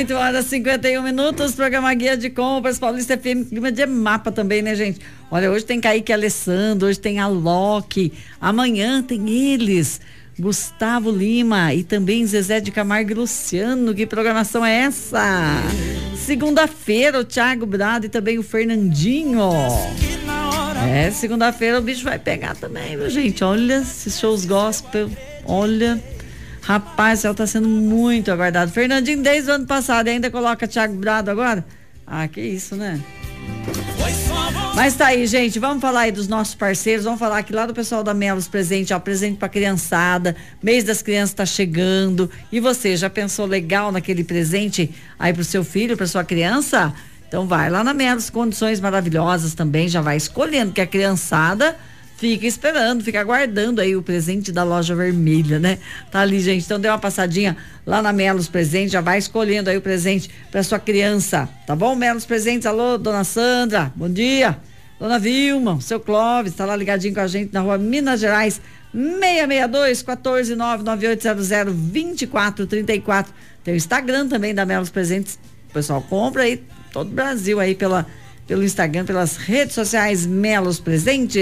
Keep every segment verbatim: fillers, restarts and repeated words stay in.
oito horas e cinquenta e um minutos, programa Guia de Compras, Paulista F M, clima de mapa também, né, gente? Olha, hoje tem Kaique Alessandro, hoje tem a Loki, amanhã tem eles, Gustavo Lima e também Zezé de Camargo e Luciano. Que programação é essa? Segunda-feira, o Thiago Brado e também o Fernandinho. É, segunda-feira o bicho vai pegar também, viu, gente? Olha, esses shows gospel, olha... Rapaz, o céu tá sendo muito aguardado. Fernandinho, desde o ano passado, ainda coloca Thiago Brado agora? Ah, que isso, né? Mas tá aí, gente, vamos falar aí dos nossos parceiros, vamos falar aqui lá do pessoal da Melos Presente, ó, presente pra criançada, mês das crianças tá chegando, e você, já pensou legal naquele presente aí pro seu filho, pra sua criança? Então vai lá na Melos, condições maravilhosas também, já vai escolhendo, que a criançada... Fica esperando, fica aguardando aí o presente da Loja Vermelha, né? Tá ali, gente. Então dê uma passadinha lá na Melos Presentes, já vai escolhendo aí o presente para sua criança, tá bom? Melos Presentes, alô, dona Sandra, bom dia. Dona Vilma, seu Clóvis, tá lá ligadinho com a gente na rua Minas Gerais, seiscentos e sessenta e dois, quatorze, nove nove oito zero zero, vinte e quatro trinta e quatro. Tem o Instagram também da Melos Presentes. O pessoal compra aí todo o Brasil aí pela pelo Instagram, pelas redes sociais Melos Presentes.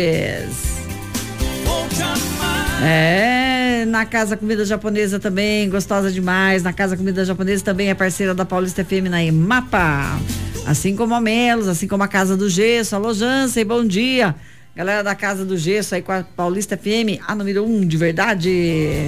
É, na Casa Comida Japonesa também, gostosa demais. Na Casa Comida Japonesa também é parceira da Paulista F M na EMAPA. Assim como a Melos, assim como a Casa do Gesso. Alô, Jansen, bom dia. Galera da Casa do Gesso aí com a Paulista F M, a número um de verdade.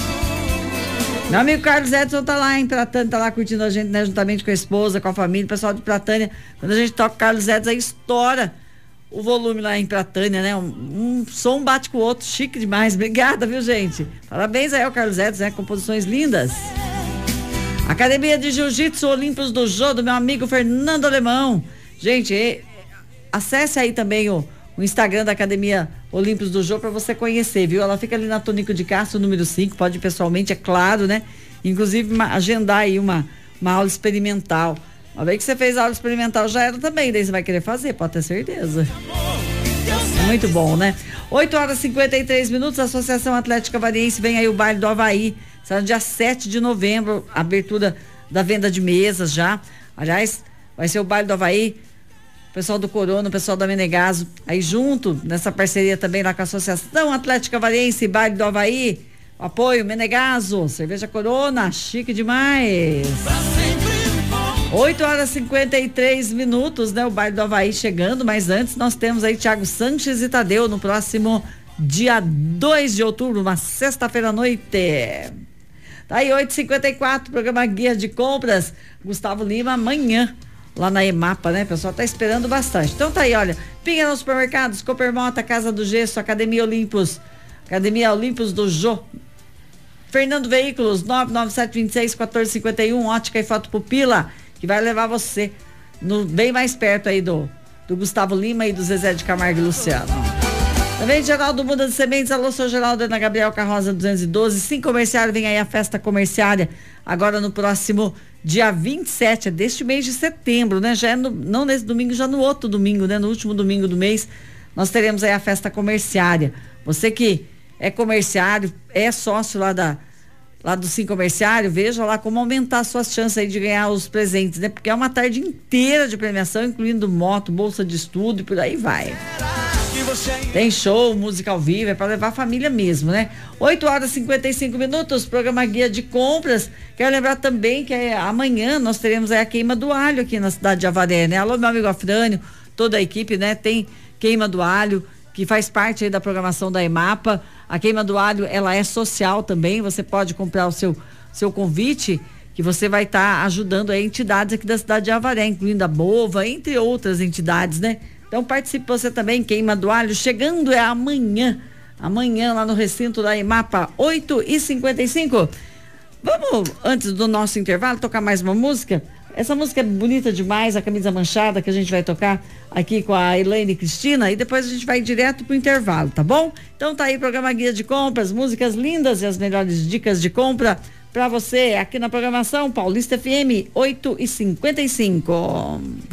Meu amigo Carlos Edson tá lá em Pratânia, tá lá curtindo a gente, né? Juntamente com a esposa, com a família, o pessoal de Pratânia. Quando a gente toca Carlos Edson, aí estoura o volume lá em Pratânia, né? Um, um som bate com o outro, chique demais. Obrigada, viu, gente? Parabéns aí ao Carlos Edson, né? Composições lindas. Academia de Jiu-Jitsu Olímpicos do Jô, do meu amigo Fernando Alemão. Gente, acesse aí também o o Instagram da Academia Olímpicos do Jô para você conhecer, viu? Ela fica ali na Tonico de Castro, número cinco, pode ir pessoalmente, é claro, né? Inclusive uma, agendar aí uma, uma aula experimental. Uma vez que você fez a aula experimental, já era também, daí você vai querer fazer, pode ter certeza. Muito bom, né? oito horas e cinquenta e três minutos, a Associação Atlética Variense, vem aí o baile do Havaí, será no dia sete de novembro, abertura da venda de mesas já. Aliás, vai ser o baile do Havaí, pessoal do Corona, o pessoal da Menegaso, aí junto, nessa parceria também lá com a Associação Atlética Variense, baile do Havaí, apoio Menegaso, cerveja Corona, chique demais. oito horas e cinquenta e três minutos, né? O baile do Havaí chegando, mas antes nós temos aí Thiago Sanches e Tadeu no próximo dia dois de outubro, uma sexta-feira à noite. Tá aí, oito e cinquenta e quatro, programa Guia de Compras, Gustavo Lima, amanhã. Lá na EMAPA, né? O pessoal tá esperando bastante. Então tá aí, olha, Pinga nos supermercados, Coopermota, Casa do Gesso, Academia Olimpos, Academia Olimpos do Jô, Fernando Veículos, nove nove sete dois seis, um quatro cinco um, Ótica e Foto Pupila, que vai levar você no, bem mais perto aí do, do Gustavo Lima e do Zezé de Camargo e Luciano. Também Geraldo Muda de Sementes, alô, sou Geraldo, Ana Gabriel Carroza duzentos e doze, Sim Comerciário, vem aí a festa comerciária, agora no próximo dia vinte e sete, é deste mês de setembro, né? Já é no, não nesse domingo, já no outro domingo, né? No último domingo do mês, nós teremos aí a festa comerciária. Você que é comerciário, é sócio lá da lá do Sim Comerciário, veja lá como aumentar suas chances aí de ganhar os presentes, né? Porque é uma tarde inteira de premiação, incluindo moto, bolsa de estudo e por aí vai. Tem show, música ao vivo, é para levar a família mesmo, né? oito horas e cinquenta e cinco minutos, programa Guia de Compras. Quero lembrar também que é, amanhã nós teremos aí a queima do alho aqui na cidade de Avaré, né? Alô, meu amigo Afrânio, toda a equipe, né? Tem queima do alho, que faz parte aí da programação da EMAPA. A queima do alho, ela é social também, você pode comprar o seu, seu convite, que você vai estar tá ajudando aí entidades aqui da cidade de Avaré, incluindo a Bova, entre outras entidades, né? Então participe você também, queima do alho, chegando é amanhã, amanhã lá no recinto da EMAPA, oito e cinquenta e cinco. Vamos, antes do nosso intervalo, tocar mais uma música? Essa música é bonita demais, a Camisa Manchada, que a gente vai tocar aqui com a Elaine Cristina, e depois a gente vai direto pro intervalo, tá bom? Então tá aí, programa Guia de Compras, músicas lindas e as melhores dicas de compra para você aqui na programação Paulista F M, oito e cinquenta e cinco.